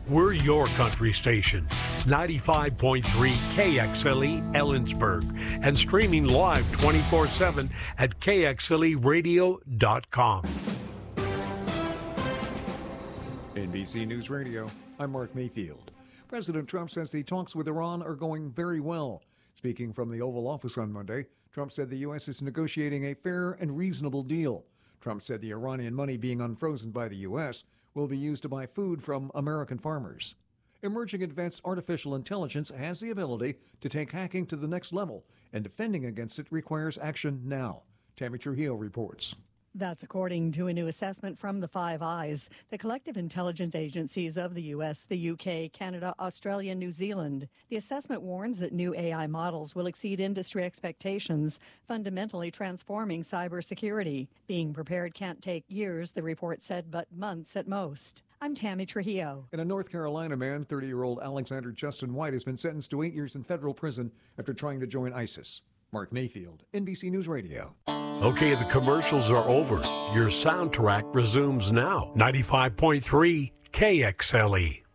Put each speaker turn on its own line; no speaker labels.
We're your country station, 95.3 KXLE Ellensburg, and streaming live 24/7 at KXLEradio.com.
NBC News Radio, I'm Mark Mayfield. President Trump says the talks with Iran are going very well. Speaking from the Oval Office on Monday, Trump said the U.S. is negotiating a fair and reasonable deal. Trump said the Iranian money being unfrozen by the U.S. will be used to buy food from American farmers. Emerging advanced artificial intelligence has the ability to take hacking to the next level, and defending against it requires action now. Tammy Trujillo reports.
That's according to a new assessment from the Five Eyes, the collective intelligence agencies of the U.S., the UK, Canada, Australia, and New Zealand. The assessment warns that new AI models will exceed industry expectations, fundamentally transforming cybersecurity. Being prepared can't take years, the report said, but months at most. I'm Tammy Trujillo.
In a North Carolina man, 30-year-old Alexander Justin White has been sentenced to 8 years in federal prison after trying to join ISIS. Mark Mayfield, NBC News Radio.
Okay, the commercials are over. Your soundtrack resumes now. 95.3 KXLE.